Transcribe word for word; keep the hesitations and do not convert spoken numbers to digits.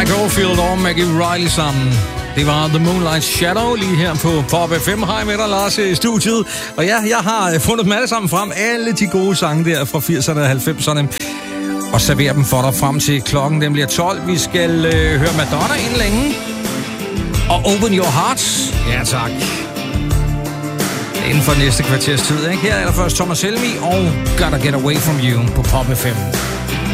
Mike Oldfield og Maggie Riley sammen. Det var The Moonlight Shadow lige her på Pop F M. Hej med dig, Lars, i studiet. Og ja, jeg har fundet dem alle sammen frem. Alle de gode sange der fra firserne og halvfemserne. Og serverer dem for dig frem til klokken. Den bliver tolv. Vi skal øh, høre Madonna inden længe. Og Open Your Heart. Ja, tak. Inden for næste kvarters tid, ikke? Her er der først Thomas Helmi og Gotta Get Away From You på Pop F M.